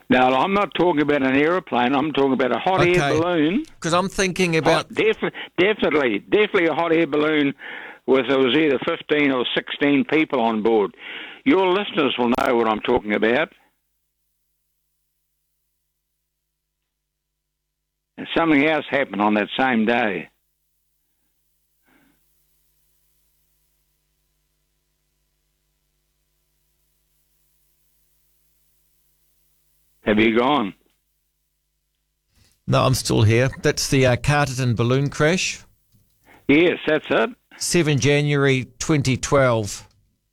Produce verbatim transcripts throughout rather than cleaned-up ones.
Now, I'm not talking about an aeroplane. I'm talking about a hot Okay. air balloon. Because I'm thinking about... Hot, defi- definitely, definitely a hot air balloon with it was either fifteen or sixteen people on board. Your listeners will know what I'm talking about. And something else happened on that same day. Have you gone? No, I'm still here. That's the uh, Carterton balloon crash. Yes, that's it. seventh of January twenty twelve.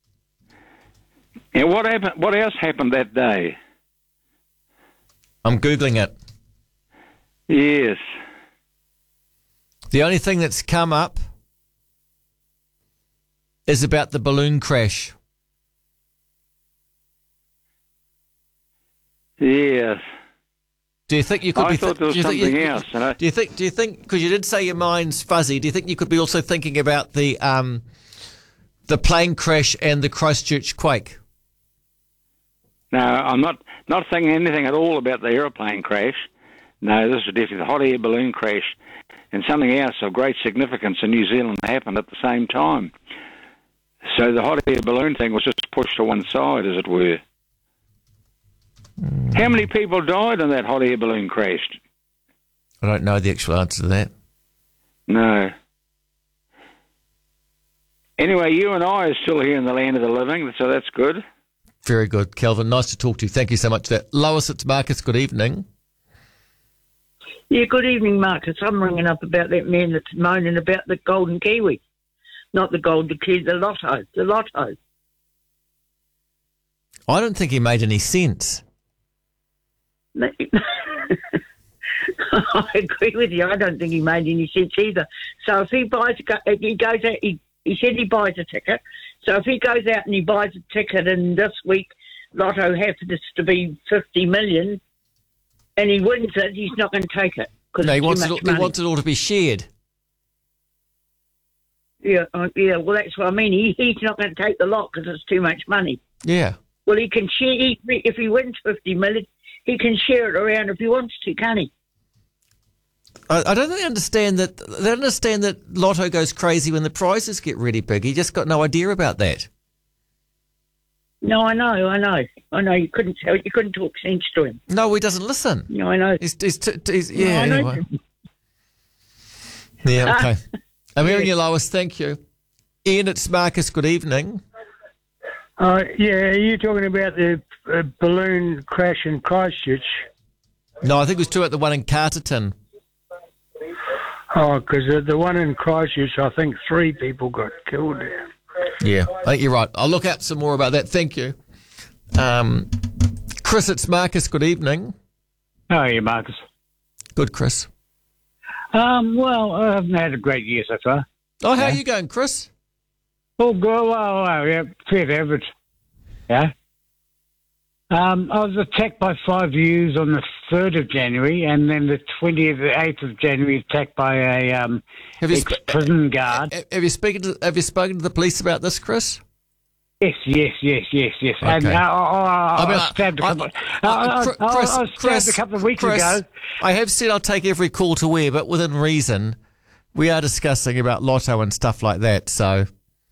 And what happened? What else happened that day? I'm Googling it. Yes. The only thing that's come up is about the balloon crash. Yes. Do you think you could I be... thought there was do you think something you- else. You know? Do you think, do you think, because you did say your mind's fuzzy, do you think you could be also thinking about the um, the plane crash and the Christchurch quake? No, I'm not, not thinking anything at all about the aeroplane crash. No, this is definitely the hot air balloon crash. And something else of great significance in New Zealand happened at the same time. So the hot air balloon thing was just pushed to one side, as it were. Mm. How many people died in that hot air balloon crash? I don't know the actual answer to that. No. Anyway, you and I are still here in the land of the living, so that's good. Very good, Kelvin. Nice to talk to you. Thank you so much for that. Lois, it's Marcus. Good evening. Yeah, good evening, Marcus. I'm ringing up about that man that's moaning about the golden kiwi. Not the golden kiwi, the lotto. The lotto. I don't think he made any sense. I agree with you. I don't think he made any sense either. So if he buys, a, if he goes out, he, he said he buys a ticket. So if he goes out and he buys a ticket, and this week lotto happens to be fifty million, and he wins it, he's not going to take it because No, he it's wants too it, much all, he money. wants it all to be shared. Yeah, uh, yeah. Well, that's what I mean. He, he's not going to take the lot because it's too much money. Yeah. Well, he can share. He, if he wins fifty million, he can share it around if he wants to, can't he? I, I don't really understand that. They don't understand that Lotto goes crazy when the prizes get really big. He just got no idea about that. No, I know, I know, I know. You couldn't tell. You couldn't talk sense to him. No, he doesn't listen. No, I know. He's, he's, t- t- he's yeah. No, I know. Anyway. Yeah. Okay. I'm hearing you, Lois. Thank you. Ian, it's Marcus. Good evening. Uh, yeah, are you talking about the uh, balloon crash in Christchurch? No, I think it was two at the one in Carterton. Oh, because the, the one in Christchurch, I think three people got killed there. Yeah, I think you're right. I'll look out some more about that. Thank you. Um, Chris, it's Marcus. Good evening. How are you, Marcus? Good, Chris. Um, well, I haven't had a great year so far. Oh, how Yeah. are you going, Chris? Oh, go well, well, yeah, fair to average. Yeah. Um, I was attacked by five U's on the third of January, and then the twentieth, the eighth of January, attacked by a um, Have you sp- ex-prison guard. Ha- Have you spoken to Have you spoken to the police about this, Chris? Yes, yes, yes, yes, yes. And uh, Okay. I, I, I, mean, I stabbed a I- couple. I- I, I, Cr- I, I Chris, stabbed Chris, a couple of weeks Chris, ago. I have said I'll take every call to air, but within reason. We are discussing about Lotto and stuff like that, so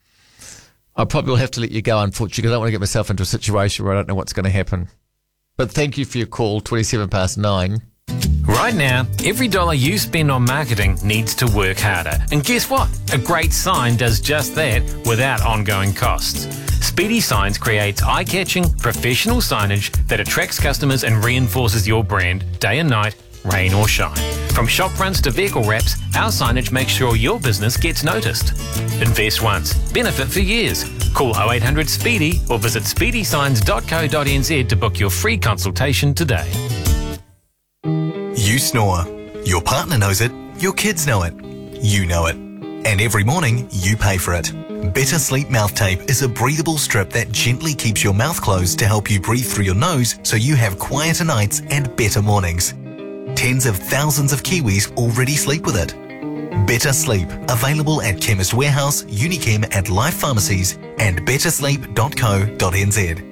I probably will have to let you go, unfortunately, because I don't want to get myself into a situation where I don't know what's going to happen. But thank you for your call, twenty-seven past nine. Right now, every dollar you spend on marketing needs to work harder. And guess what? A great sign does just that without ongoing costs. Speedy Signs creates eye-catching, professional signage that attracts customers and reinforces your brand day and night, rain or shine. From shop fronts to vehicle wraps, our signage makes sure your business gets noticed. Invest once, benefit for years. Call oh eight hundred SPEEDY or visit speedy signs dot co dot n z to book your free consultation today. You snore. Your partner knows it. Your kids know it. You know it. And every morning, you pay for it. Better Sleep Mouth Tape is a breathable strip that gently keeps your mouth closed to help you breathe through your nose so you have quieter nights and better mornings. Tens of thousands of Kiwis already sleep with it. Better Sleep, available at Chemist Warehouse, Unichem and Life Pharmacies and better sleep dot co dot n z.